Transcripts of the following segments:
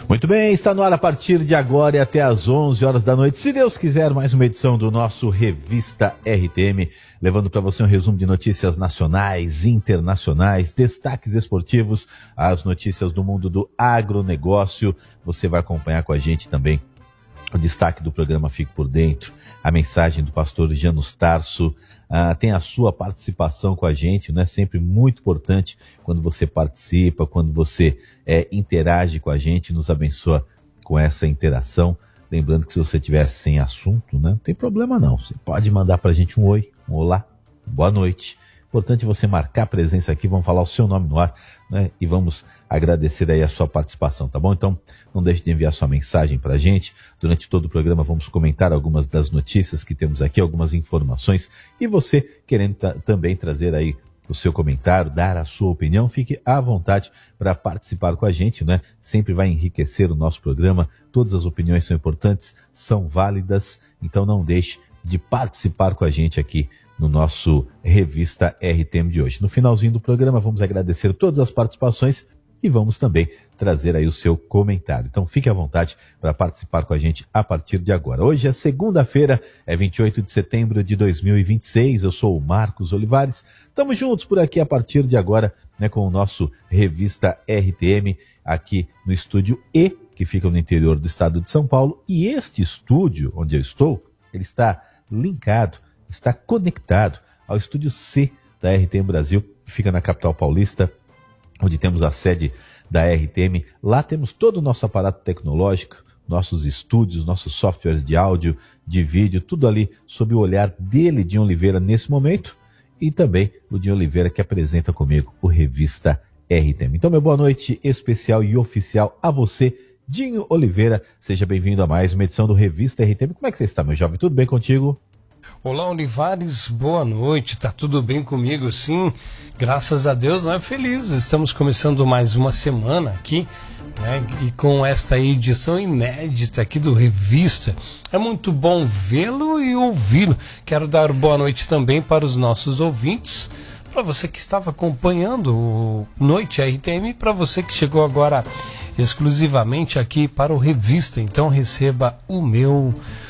Muito bem, está no ar a partir de agora e até às 11 horas da noite, se Deus quiser, mais uma edição do nosso Revista RTM, levando para você um resumo de notícias nacionais, internacionais, destaques esportivos, as notícias do mundo do agronegócio. Você vai acompanhar com a gente também o destaque do programa Fique por Dentro, a mensagem do pastor Janus Tarso, tem a sua participação com a gente, né? Sempre muito importante quando você participa, quando você interage com a gente, nos abençoa com essa interação. Lembrando que se você estiver sem assunto, né, não tem problema não, você pode mandar pra gente um oi, um olá, boa noite. Importante você marcar a presença aqui, vamos falar o seu nome no ar, né? E vamos agradecer aí a sua participação, tá bom? Então, não deixe de enviar sua mensagem pra gente. Durante todo o programa vamos comentar algumas das notícias que temos aqui, algumas informações. E você, querendo também trazer aí o seu comentário, dar a sua opinião, fique à vontade para participar com a gente, né? Sempre vai enriquecer o nosso programa. Todas as opiniões são importantes, são válidas. Então não deixe de participar com a gente aqui no nosso Revista RTM de hoje. No finalzinho do programa vamos agradecer todas as participações e vamos também trazer aí o seu comentário. Então fique à vontade para participar com a gente a partir de agora. Hoje é segunda-feira, é 28 de setembro de 2026. Eu sou o Marcos Olivares. Estamos juntos por aqui a partir de agora, né, com o nosso Revista RTM aqui no estúdio E, que fica no interior do estado de São Paulo. E este estúdio onde eu estou, ele está linkado, está conectado ao estúdio C da RTM Brasil, que fica na capital paulista, onde temos a sede da RTM. Lá temos todo o nosso aparato tecnológico, nossos estúdios, nossos softwares de áudio, de vídeo, tudo ali sob o olhar dele, Dinho Oliveira, nesse momento, e também o Dinho Oliveira que apresenta comigo o Revista RTM. Então, meu boa noite especial e oficial a você, Dinho Oliveira. Seja bem-vindo a mais uma edição do Revista RTM. Como é que você está, meu jovem? Tudo bem contigo? Olá, Olivares, boa noite, tá tudo bem comigo? Sim, graças a Deus, né? Feliz, estamos começando mais uma semana aqui, né? E com esta edição inédita aqui do Revista, é muito bom vê-lo e ouvi-lo. Quero dar boa noite também para os nossos ouvintes, para você que estava acompanhando o Noite RTM, para você que chegou agora exclusivamente aqui para o Revista, então receba o meu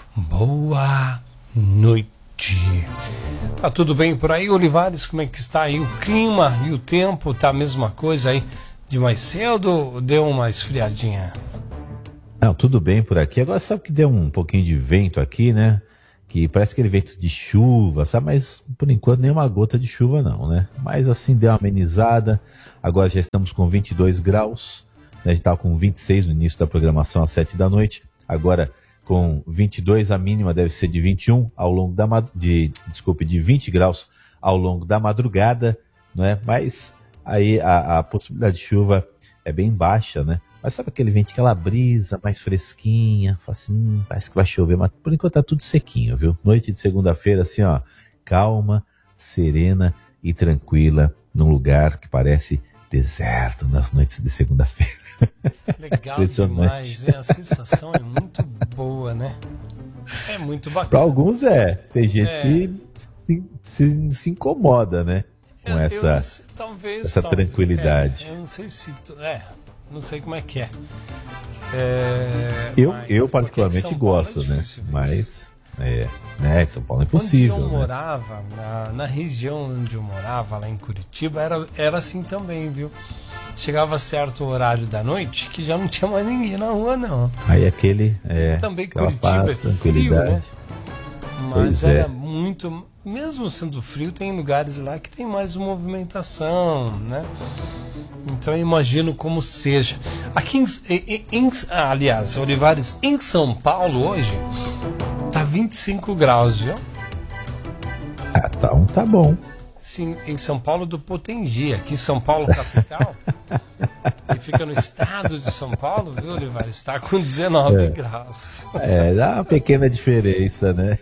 boa noite. Tá tudo bem por aí, Olivares? Como é que está aí o clima e o tempo? Tá a mesma coisa aí de mais cedo ou deu uma esfriadinha? Não, tudo bem por aqui. Agora sabe que deu um pouquinho de vento aqui, né? Que parece aquele vento de chuva, sabe? Mas por enquanto nenhuma gota de chuva não, né? Mas assim deu uma amenizada. Agora já estamos com 22 graus. Né? A gente estava com 26 no início da programação às 7 da noite. Agora com 22, a mínima deve ser de 21 ao longo de 20 graus ao longo da madrugada, não é? Mas aí a possibilidade de chuva é bem baixa, né? Mas sabe aquele vento, aquela brisa mais fresquinha, fala assim, parece que vai chover, mas por enquanto tá tudo sequinho, viu? Noite de segunda-feira, assim, ó, calma, serena e tranquila, num lugar que parece deserto nas noites de segunda-feira. Legal demais, hein? A sensação é muito boa, né? É muito bacana. Para alguns tem gente que se incomoda, né? Com essa tranquilidade. Eu não sei se... não sei como é que é. Eu particularmente gosto, né? Mas... né? São Paulo é impossível. Onde eu morava, na região onde eu morava, lá em Curitiba, era assim também, viu? Chegava certo horário da noite que já não tinha mais ninguém na rua, não. Aí também Curitiba é frio, né? Mas era muito... Mesmo sendo frio, tem lugares lá que tem mais movimentação, né? Então eu imagino como seja. Aqui aliás, Olivares, em São Paulo hoje tá 25 graus, viu? Tá bom. Sim, em São Paulo do Potengi, aqui São Paulo capital, que fica no estado de São Paulo, viu, Olivares? Está com 19 graus. Dá uma pequena diferença, né?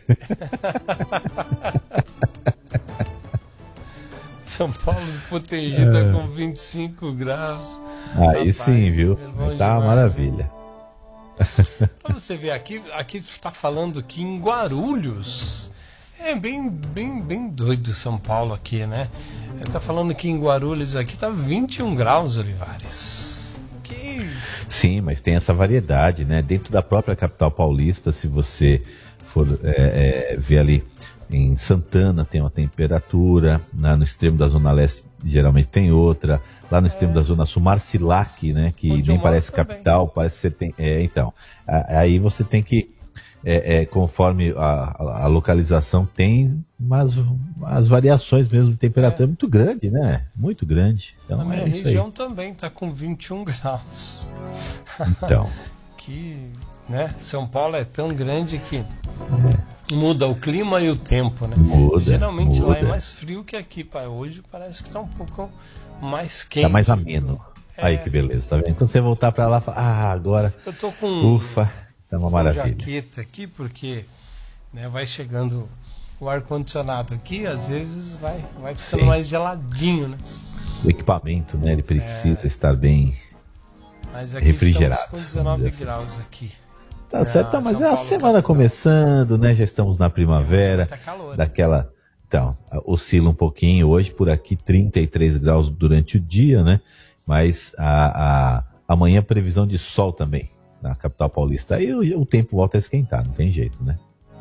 São Paulo do Potengi está com 25 graus. Aí rapaz, sim, viu? Tá uma maravilha. Para você ver, aqui está falando que em Guarulhos é bem doido São Paulo aqui, né? Ele está falando que em Guarulhos aqui tá 21 graus, Olivares. Sim, mas tem essa variedade, né? Dentro da própria capital paulista, se você for ver ali em Santana, tem uma temperatura, no extremo da Zona Leste geralmente tem outra, lá no extremo da Zona Sul, Marcilac, né? Que onde nem parece capital, parece que você tem... então, aí você tem que, conforme a localização, tem as variações mesmo de temperatura muito grande, né? Muito grande. Então, a minha isso região aí. também está com 21 graus. Então. Que, né? São Paulo é tão grande que muda o clima e o tempo, né? Geralmente lá é mais frio que aqui, pai. Hoje parece que está um pouco mais quente. Tá mais ameno. Aí que beleza, tá vendo? Quando você voltar para lá, fala, agora. Eu tô com ufa, tá uma maravilha. Jaqueta aqui porque, né, vai chegando o ar condicionado aqui, às vezes vai ficando mais geladinho, né? O equipamento, né? Ele precisa estar bem refrigerado. Estamos com 19 graus aqui. Tá certo, mas é a semana começando, né? Já estamos na primavera. Tá calor. Daquela. Então, oscila um pouquinho. Hoje por aqui 33 graus durante o dia, né? Mas amanhã previsão de sol também na capital paulista. Aí o tempo volta a esquentar, não tem jeito, né?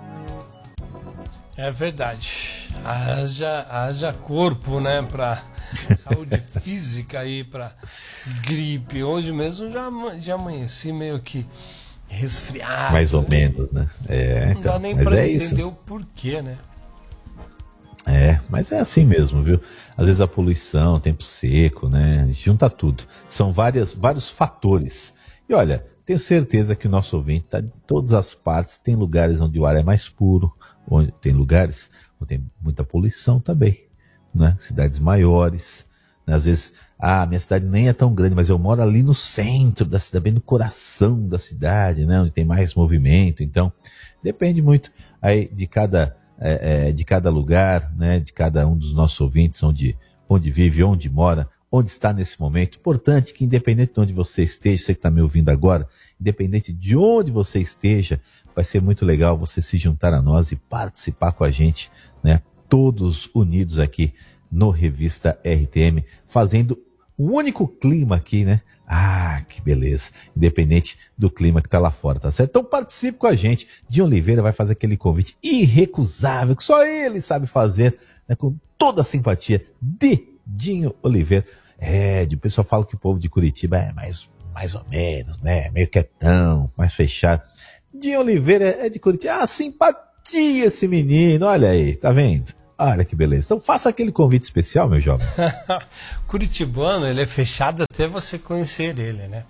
É verdade. Haja corpo, né? Pra saúde física aí, pra gripe. Hoje mesmo já amanheci meio que resfriado. Mais ou menos, né? Não dá nem pra entender o porquê, né? Mas é assim mesmo, viu? Às vezes a poluição, tempo seco, né? Junta tudo. São vários fatores. E olha, tenho certeza que o nosso ouvinte está em todas as partes. Tem lugares onde o ar é mais puro, onde tem lugares onde tem muita poluição também, né? Cidades maiores, né? Às vezes, minha cidade nem é tão grande, mas eu moro ali no centro da cidade, bem no coração da cidade, né? Onde tem mais movimento. Então, depende muito aí de cada lugar, né? De cada um dos nossos ouvintes, onde vive, onde mora, onde está nesse momento. Importante que, independente de onde você esteja, você que está me ouvindo agora, independente de onde você esteja, vai ser muito legal você se juntar a nós e participar com a gente, né? Todos unidos aqui no Revista RTM, fazendo um único clima aqui, né? Que beleza. Independente do clima que tá lá fora, tá certo? Então participe com a gente. Dinho Oliveira vai fazer aquele convite irrecusável, que só ele sabe fazer, né? Com toda a simpatia de Dinho Oliveira. O pessoal fala que o povo de Curitiba é mais ou menos, né? Meio quietão, mais fechado. Dinho Oliveira é de Curitiba. Simpatia esse menino, olha aí, tá vendo? Olha que beleza. Então faça aquele convite especial, meu jovem. Curitibano, ele é fechado até você conhecer ele, né?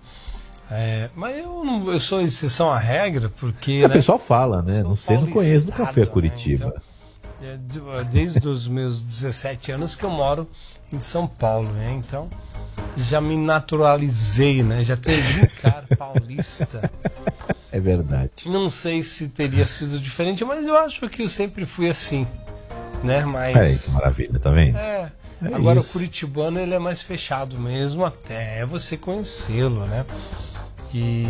Mas eu sou exceção à regra, porque... O pessoal fala, né? Não sei, não conheço, nunca fui a Curitiba. Né? Então, desde os meus 17 anos que eu moro em São Paulo, né? Então, já me naturalizei, né? Já tenho green card paulista. É verdade. Não sei se teria sido diferente, mas eu acho que eu sempre fui assim, né? Mas... que maravilha, tá vendo? Agora isso. O curitibano, ele é mais fechado mesmo, até você conhecê-lo, né? E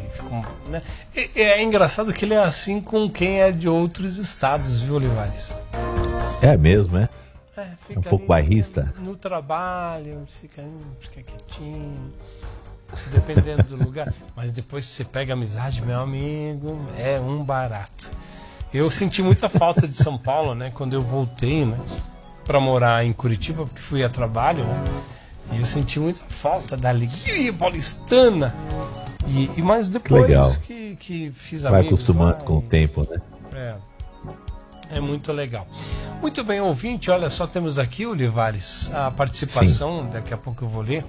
né? É engraçado que ele é assim com quem é de outros estados, viu, Olivares? É mesmo, é? Fica um pouco bairrista. No trabalho, fica quietinho, dependendo do lugar. Mas depois que você pega amizade, meu amigo, é um barato. Eu senti muita falta de São Paulo, né? Quando eu voltei, né? Para morar em Curitiba, porque fui a trabalho, né? E eu senti muita falta da alegria paulistana. Mas depois que fiz amigos... Vai acostumando com o tempo, né? É muito legal. Muito bem, ouvinte, olha só, temos aqui, Olivares, a participação, daqui a pouco eu vou ler,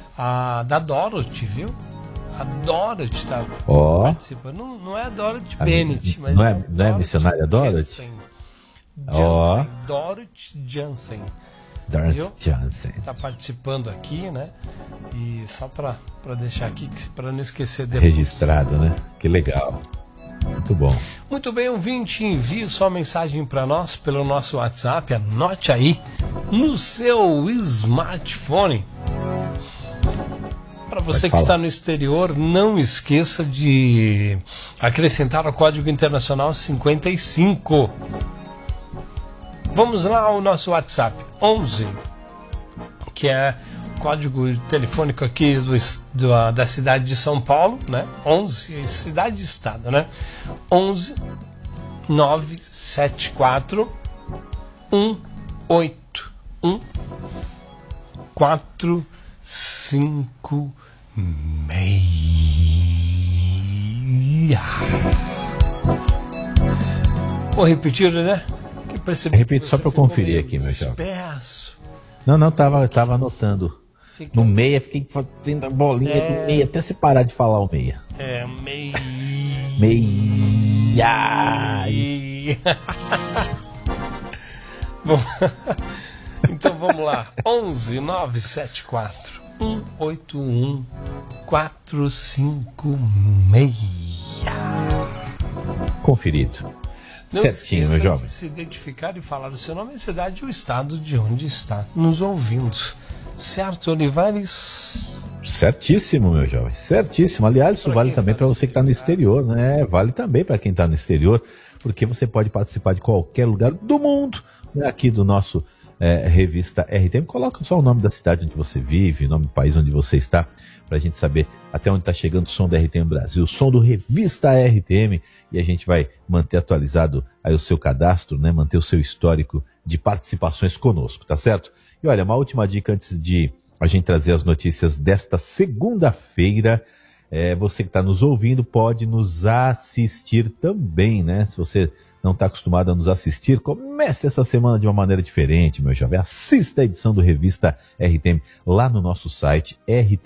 da Dorothy, viu? A Dorothy está participando. Não é a Dorothy Bennett, mas não é a missionária Dorothy? Dorothy Jansen. Dorothy Jansen. Está participando aqui, né? E só para deixar aqui, para não esquecer depois. Registrado, né? Que legal. Muito bom. Muito bem, ouvinte, envie sua mensagem para nós pelo nosso WhatsApp, anote aí no seu smartphone. Para você que está no exterior, não esqueça de acrescentar o código internacional 55. Vamos lá ao nosso WhatsApp, 11, que é código telefônico aqui da cidade de São Paulo, né? 11, cidade e estado, né? 11 974 181 456. Vou repetir, né? Repito só para eu conferir aqui, meu jovem. Não, tava anotando. No meia, fiquei fazendo a bolinha do meia até você parar de falar o meia. Meia. Bom, então vamos lá. 11 974 181 456. Conferido. Não certinho, meu jovem. De se identificar e falar o seu nome, a cidade e o estado de onde está nos ouvindo. Certo, Olivares? Certíssimo, meu jovem. Certíssimo. Aliás, isso vale também para você que está no exterior, né? Vale também para quem está no exterior, porque você pode participar de qualquer lugar do mundo, né? Aqui do nosso revista RTM. Coloca só o nome da cidade onde você vive, o nome do país onde você está, para a gente saber até onde está chegando o som da RTM Brasil, o som do Revista RTM, e a gente vai manter atualizado aí o seu cadastro, né? Manter o seu histórico de participações conosco, tá certo? E olha, uma última dica antes de a gente trazer as notícias desta segunda-feira. Você que está nos ouvindo pode nos assistir também, né? Se você não está acostumado a nos assistir, comece essa semana de uma maneira diferente, meu jovem. Assista a edição do Revista RTM lá no nosso site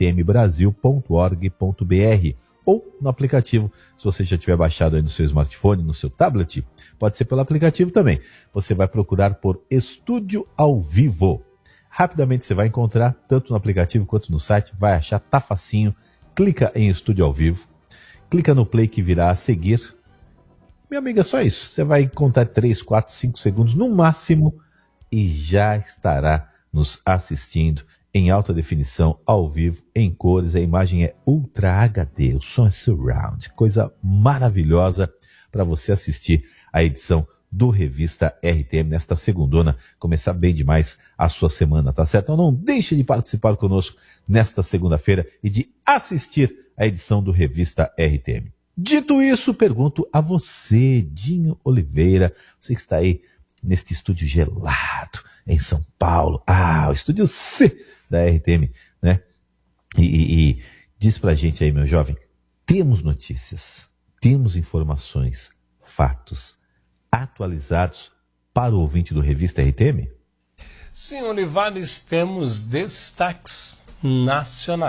rtmbrasil.org.br ou no aplicativo, se você já tiver baixado aí no seu smartphone, no seu tablet, pode ser pelo aplicativo também. Você vai procurar por Estúdio ao Vivo. Rapidamente você vai encontrar, tanto no aplicativo quanto no site, vai achar, tá facinho. Clica em Estúdio ao Vivo, clica no play que virá a seguir. Meu amigo, é só isso. Você vai contar 3, 4, 5 segundos no máximo e já estará nos assistindo em alta definição, ao vivo, em cores. A imagem é Ultra HD, o som é Surround. Coisa maravilhosa para você assistir a edição do Revista RTM nesta segundona, começar bem demais a sua semana, tá certo? Então não deixe de participar conosco nesta segunda-feira e de assistir a edição do Revista RTM. Dito isso, pergunto a você, Dinho Oliveira, você que está aí neste estúdio gelado em São Paulo, o estúdio C da RTM, né? E diz pra gente aí, meu jovem, temos notícias, temos informações, fatos atualizados para o ouvinte do Revista RTM? Sim, Olivares, temos destaques nacionais.